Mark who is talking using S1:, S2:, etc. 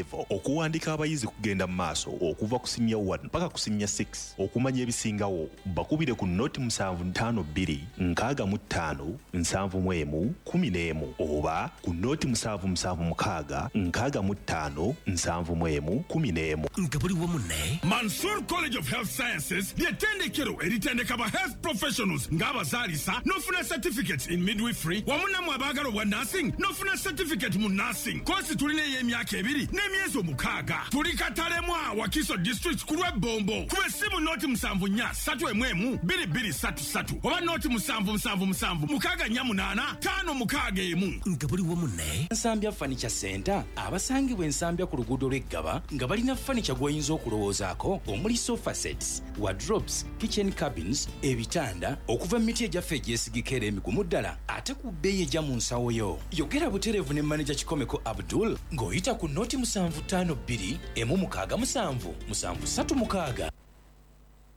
S1: level okuwandika abayizi kugenda mu maaso okuva ku senior 1 mpaka ku senior 6 okumanya ebisingawo bakubire ku noti 752 65 71 11 oba ku noti 776 65 71 11
S2: nga buli wamu ne
S3: Mansour College of Health Sciences ly'ettendekero eritendeka ba health professionals ng'abazaalisa n'ofuna certificate in midwifery wamu nammwe abaagala obwa nursing n'ofuna certificate mu nursing kozi tulina ey'emyaka 2 n'emyezi 6 tuli katalemu Wakiso district ku lw'ebbombo kuba essimu noti 7431 2233 oba noti 777 648 561
S2: nga buli wamu ne Nsambya Furniture Center abasangibwa Ensambya ku luguudo lw'Eggaba nga balina furniture gw'oyinza okulowoozaako omuli sofa sets, wardrobes, kitchen cabins, ebitanda okuva mu miti egyaffe egyesigika era emigumu ddala ate ku bbeeyi ejja mu nsawo yo. Yogera butereevu ne manager Kikomeko Abdul ng'oyita ku noti 752 16 736.